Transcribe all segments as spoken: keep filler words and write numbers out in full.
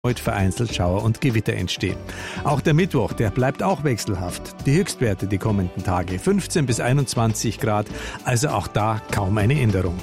heute vereinzelt Schauer und Gewitter entstehen. Auch der Mittwoch, der bleibt auch wechselhaft. Die Höchstwerte die kommenden Tage fünfzehn bis einundzwanzig Grad, also auch da kaum eine Änderung.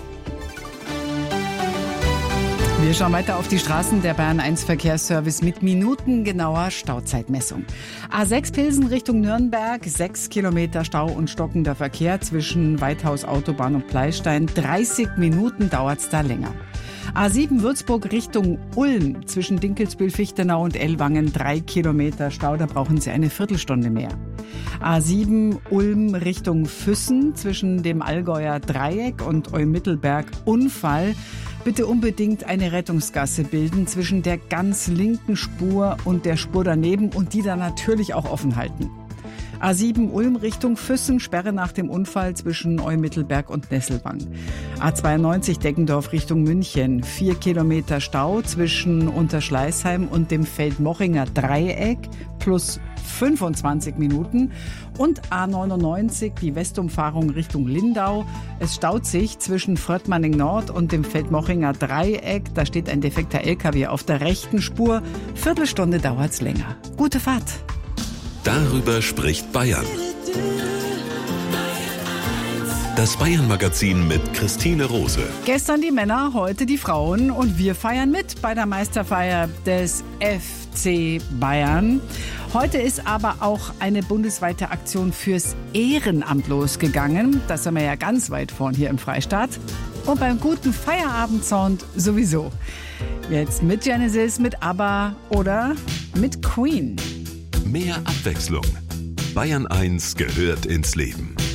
Wir schauen weiter auf die Straßen. Der Bayern eins Verkehrsservice mit minutengenauer Stauzeitmessung. A sechs Pilsen Richtung Nürnberg, sechs Kilometer Stau und stockender Verkehr zwischen Weithaus Autobahn und Pleistein. dreißig Minuten dauert's da länger. A sieben Würzburg Richtung Ulm zwischen Dinkelsbühl-Fichtenau und Ellwangen, drei Kilometer Stau, da brauchen Sie eine Viertelstunde mehr. A sieben Ulm Richtung Füssen zwischen dem Allgäuer Dreieck und Eumittelberg Unfall. Bitte unbedingt eine Rettungsgasse bilden zwischen der ganz linken Spur und der Spur daneben und die dann natürlich auch offen halten. A sieben Ulm Richtung Füssen, Sperre nach dem Unfall zwischen Eumittelberg und Nesselwang. A zweiundneunzig Deggendorf Richtung München, vier Kilometer Stau zwischen Unterschleißheim und dem Feldmochinger Dreieck plus fünfundzwanzig Minuten. Und A neunundneunzig, die Westumfahrung Richtung Lindau. Es staut sich zwischen Fröttmanning Nord und dem Feldmochinger Dreieck. Da steht ein defekter L K W auf der rechten Spur. Viertelstunde dauert's länger. Gute Fahrt. Darüber spricht Bayern. Das Bayern-Magazin mit Christine Rose. Gestern die Männer, heute die Frauen und wir feiern mit bei der Meisterfeier des F C Bayern. Heute ist aber auch eine bundesweite Aktion fürs Ehrenamt losgegangen. Das sind wir ja ganz weit vorn hier im Freistaat. Und beim guten Feierabendsound sowieso. Jetzt mit Genesis, mit ABBA oder mit Queen. Mehr Abwechslung. Bayern eins gehört ins Leben.